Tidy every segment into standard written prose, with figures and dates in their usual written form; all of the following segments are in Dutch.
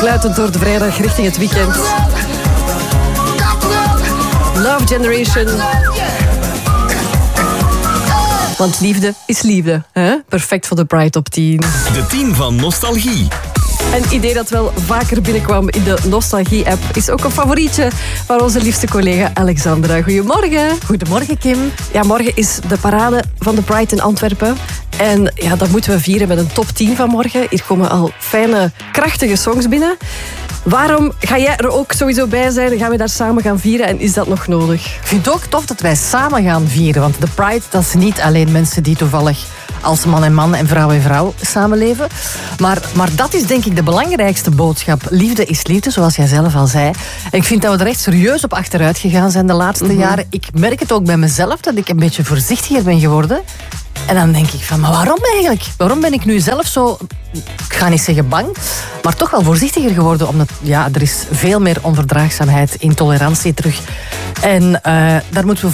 Fluitend door de vrijdag richting het weekend. Love Generation. Want liefde is liefde. Hè? Perfect voor de Pride Top 10. De 10 van Nostalgie. Een idee dat wel vaker binnenkwam in de Nostalgie-app is ook een favorietje van onze liefste collega Alexandra. Goedemorgen. Goedemorgen, Kim. Ja, morgen is de parade van de Pride in Antwerpen. En ja, dat moeten we vieren met een top 10 van morgen. Hier komen al fijne, krachtige songs binnen. Waarom ga jij er ook sowieso bij zijn? Gaan we daar samen gaan vieren en is dat nog nodig? Ik vind het ook tof dat wij samen gaan vieren. Want de Pride, dat is niet alleen mensen die toevallig als man en vrouw en vrouw samenleven. Maar dat is denk ik de belangrijkste boodschap. Liefde is liefde, zoals jij zelf al zei. En ik vind dat we er echt serieus op achteruit gegaan zijn de laatste jaren. Ik merk het ook bij mezelf, dat ik een beetje voorzichtiger ben geworden. En dan denk ik van, maar waarom eigenlijk? Waarom ben ik nu zelf zo, ik ga niet zeggen bang, maar toch wel voorzichtiger geworden? Omdat ja, er is veel meer onverdraagzaamheid, intolerantie terug. En daar moeten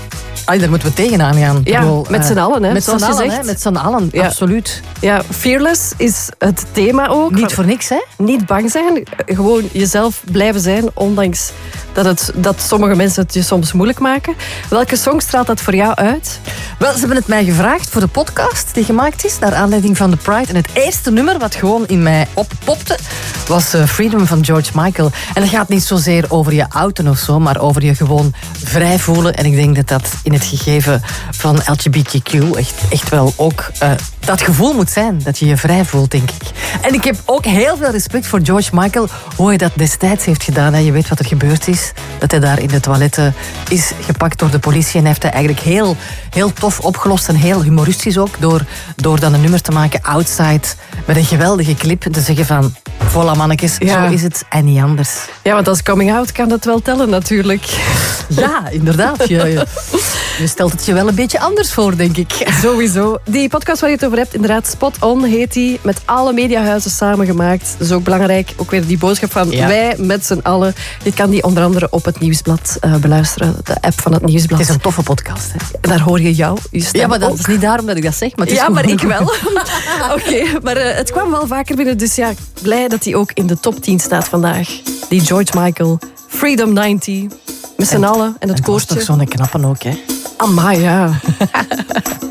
we tegenaan gaan. Ja, met z'n allen, hè, met zoals z'n je allen, zegt. hè, met z'n allen, Ja. absoluut. Ja, fearless is het thema ook. Niet voor niks, hè? Niet bang zijn, gewoon jezelf blijven zijn, ondanks dat sommige mensen het je soms moeilijk maken. Welke song straalt dat voor jou uit? Wel, ze hebben het mij gevraagd voor de podcast die gemaakt is, naar aanleiding van de Pride. En het eerste nummer wat gewoon in mij oppopte, was Freedom van George Michael. En dat gaat niet zozeer over je outen of zo, maar over je gewoon vrij voelen. En ik denk dat dat in het gegeven van LGBTQ echt wel ook dat gevoel moet zijn, dat je je vrij voelt, denk ik. En ik heb ook heel veel respect voor George Michael, hoe hij dat destijds heeft gedaan. Je weet wat er gebeurd is, dat hij daar in de toiletten is gepakt door de politie. En hij heeft dat eigenlijk heel tof opgelost en heel humoristisch ook, door dan een nummer te maken, Outside, met een geweldige clip, te zeggen van, voilà mannetjes, Ja. zo is het en niet anders. Ja, want als coming-out kan dat wel tellen natuurlijk. Ja, inderdaad. Je stelt het je wel een beetje anders voor, denk ik. Sowieso. Die podcast waar je het over hebt, inderdaad, Spot On heet die. Met alle mediahuizen samengemaakt. Dat is ook belangrijk. Ook weer die boodschap van wij met z'n allen. Je kan die onder andere op het Nieuwsblad beluisteren. De app van het Nieuwsblad. Het is een toffe podcast, hè? Daar hoor je je stem Ja, maar dat ook. is niet daarom dat ik dat zeg. Maar het is Ja, maar gewoon- ik wel. Oké, maar het kwam wel vaker binnen. Dus ja, blij dat hij ook in de top 10 staat vandaag. Die George Michael, Freedom 90. Met z'n allen en het Het was koortje. toch zo'n knappen ook, hè? Amai, ja.